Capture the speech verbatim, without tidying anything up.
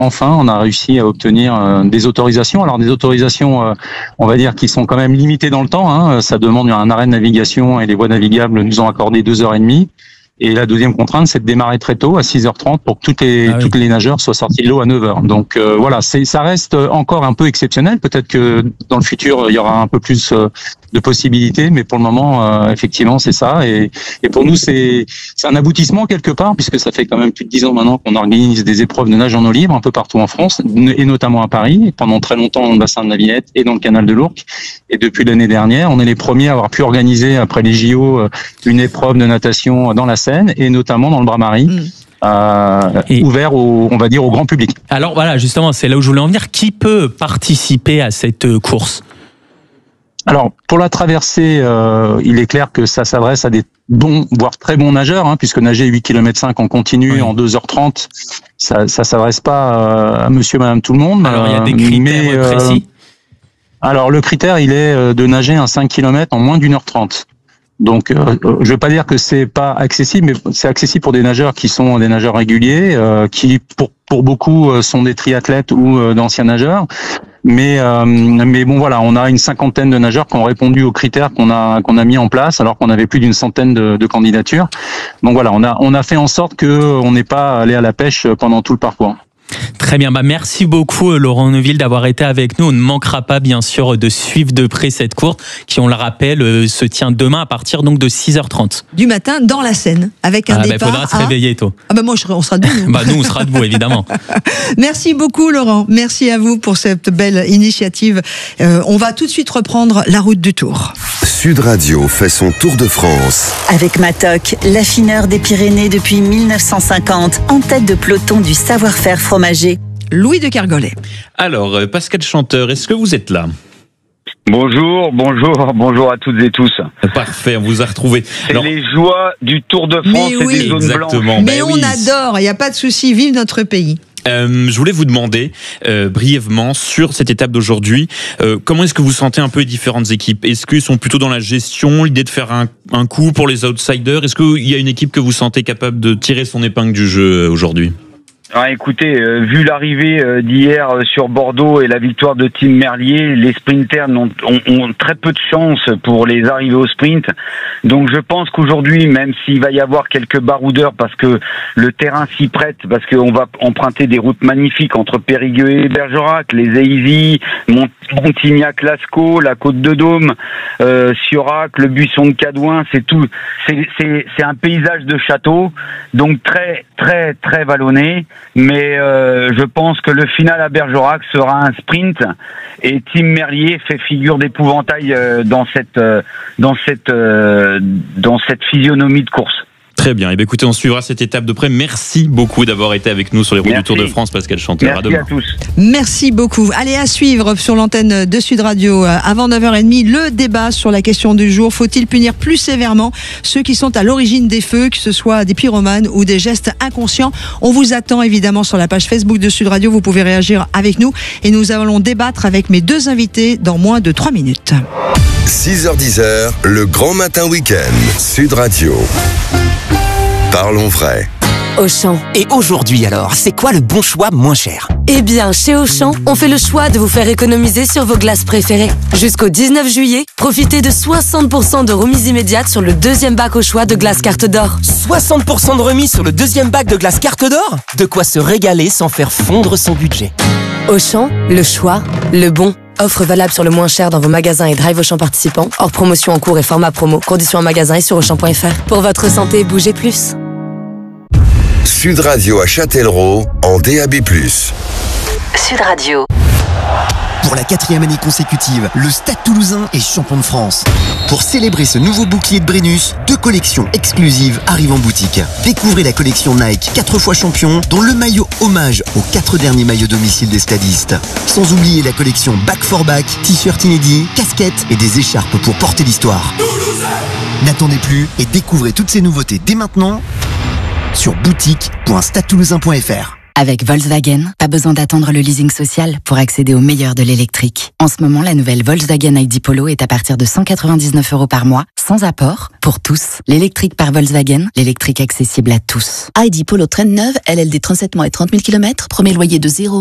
enfin, on a réussi à obtenir euh, des autorisations. Alors des autorisations, euh, on va dire, qui sont quand même limitées dans le temps. Hein. Ça demande un arrêt de navigation et les voies navigables nous ont accordé deux heures et demie. Et la deuxième contrainte, c'est de démarrer très tôt, à six heures trente, pour que toutes les, ah oui. toutes les nageurs soient sortis de l'eau à neuf heures. Donc euh, voilà, c'est, ça reste encore un peu exceptionnel. Peut-être que dans le futur, il y aura un peu plus euh, de possibilités, mais pour le moment, euh, effectivement, c'est ça. Et, et pour nous, c'est, c'est un aboutissement quelque part, puisque ça fait quand même plus de dix ans maintenant qu'on organise des épreuves de nage en eau libre un peu partout en France, et notamment à Paris, pendant très longtemps dans le bassin de la Villette et dans le canal de l'Ourcq. Et depuis l'année dernière, on est les premiers à avoir pu organiser, après les J O, une épreuve de natation dans la Seine, et notamment dans le Bras-Marie, mmh. euh, et ouvert au, on va dire, au grand public. Alors voilà, justement, c'est là où je voulais en venir. Qui peut participer à cette course ? Alors, pour la traversée, euh, il est clair que ça s'adresse à des bons, voire très bons nageurs, hein, puisque nager huit kilomètres cinq en continu oui. en deux heures trente, ça, ça s'adresse pas euh, à monsieur, madame, tout le monde. Alors, il y a des critères mais, euh, précis. Alors, le critère, il est de nager un cinq kilomètres en moins d'une heure trente. Donc, euh, je veux pas dire que c'est pas accessible, mais c'est accessible pour des nageurs qui sont des nageurs réguliers, euh, qui pour pour beaucoup sont des triathlètes ou euh, d'anciens nageurs. Mais euh, mais bon voilà, on a une cinquantaine de nageurs qui ont répondu aux critères qu'on a qu'on a mis en place, alors qu'on avait plus d'une centaine de, de candidatures. Donc voilà, on a on a fait en sorte que on n'ait pas allé à la pêche pendant tout le parcours. Très bien, bah merci beaucoup Laurent Neuville d'avoir été avec nous. On ne manquera pas bien sûr de suivre de près cette course qui, on le rappelle, se tient demain à partir donc de six heures trente. Du matin dans la Seine, avec un ah départ. Il bah, faudra se réveiller tôt. Ah bah moi je, on sera debout. Nous. bah nous on sera debout évidemment. Merci beaucoup Laurent, merci à vous pour cette belle initiative. Euh, on va tout de suite reprendre la route du Tour. Sud Radio fait son tour de France. Avec Matok, l'affineur des Pyrénées depuis mille neuf cent cinquante, en tête de peloton du savoir-faire fromager. Louis de Kergolay. Alors, Pascal Chanteur, est-ce que vous êtes là ? Bonjour, bonjour, bonjour à toutes et tous. Parfait, on vous a retrouvé. C'est Alors, les joies du Tour de France oui, et des zones exactement. blanches. Mais ben on oui. adore, il n'y a pas de souci, vive notre pays. Euh, je voulais vous demander euh, brièvement sur cette étape d'aujourd'hui, euh, comment est-ce que vous sentez un peu les différentes équipes ? Est-ce qu'ils sont plutôt dans la gestion, l'idée de faire un, un coup pour les outsiders ? Est-ce qu'il y a une équipe que vous sentez capable de tirer son épingle du jeu aujourd'hui ? Ah, écoutez, euh, vu l'arrivée euh, d'hier euh, sur Bordeaux et la victoire de Tim Merlier, les sprinters ont, ont, ont très peu de chance pour les arriver au sprint. Donc je pense qu'aujourd'hui, même s'il va y avoir quelques baroudeurs parce que le terrain s'y prête, parce qu'on va emprunter des routes magnifiques entre Périgueux et Bergerac, les Éisy, Mont- Montignac-Lascaux, la Côte de Dôme, euh, Siorac, le Buisson de Cadouin, c'est tout. C'est, c'est, c'est un paysage de château, donc très, très, très vallonné. Mais euh, je pense que le final à Bergerac sera un sprint et Tim Merlier fait figure d'épouvantail euh, dans cette euh, dans cette euh, dans cette physionomie de course. Très bien. Et bien, écoutez, on suivra cette étape de près. Merci beaucoup d'avoir été avec nous sur les routes du Tour de France, Pascal Chanteur. Merci à demain. à tous. Merci beaucoup. Allez, à suivre sur l'antenne de Sud Radio avant neuf heures trente, le débat sur la question du jour. Faut-il punir plus sévèrement ceux qui sont à l'origine des feux, que ce soit des pyromanes ou des gestes inconscients? On vous attend évidemment sur la page Facebook de Sud Radio. Vous pouvez réagir avec nous et nous allons débattre avec mes deux invités dans moins de trois minutes. six heures dix, le grand matin week-end. Sud Radio. Parlons vrai. Auchan. Et aujourd'hui alors, c'est quoi le bon choix moins cher ? Eh bien, chez Auchan, on fait le choix de vous faire économiser sur vos glaces préférées. Jusqu'au dix-neuf juillet, profitez de soixante pour cent de remise immédiate sur le deuxième bac au choix de glace carte d'or. soixante pour cent de remise sur le deuxième bac de glace carte d'or ? De quoi se régaler sans faire fondre son budget. Auchan, le choix, le bon. Offre valable sur le moins cher dans vos magasins et drive Auchan participants. Hors promotion en cours et format promo. Conditions en magasin et sur auchan point f r. Pour votre santé, bougez plus. Sud Radio à Châtellerault en D A B plus. Sud Radio. Pour la quatrième année consécutive, le Stade Toulousain est champion de France. Pour célébrer ce nouveau bouclier de Brennus, deux collections exclusives arrivent en boutique. Découvrez la collection Nike quatre fois champion, dont le maillot hommage aux quatre derniers maillots domicile des stadistes. Sans oublier la collection Back for Back, t-shirts inédits, casquettes et des écharpes pour porter l'histoire. N'attendez plus et découvrez toutes ces nouveautés dès maintenant sur boutique point stade toulousain point f r. Avec Volkswagen, pas besoin d'attendre le leasing social pour accéder au meilleur de l'électrique. En ce moment, la nouvelle Volkswagen I D Polo est à partir de cent quatre-vingt-dix-neuf euros par mois, sans apport, pour tous. L'électrique par Volkswagen, l'électrique accessible à tous. I D Polo Trend neuve, L L D trente-sept mois et trente mille kilomètres, premier loyer de zéro